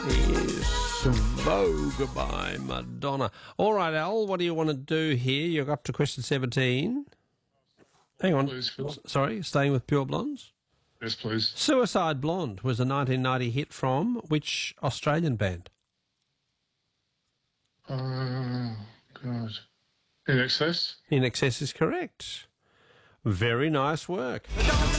Yes, Vogue by Madonna. All right, Al, what do you want to do here? You're up to question 17. Hang on. Please, Phil. Sorry, staying with Pure Blondes? Yes, please. Suicide Blonde was a 1990 hit from which Australian band? Oh, God. In excess? In Excess is correct. Very nice work. Don't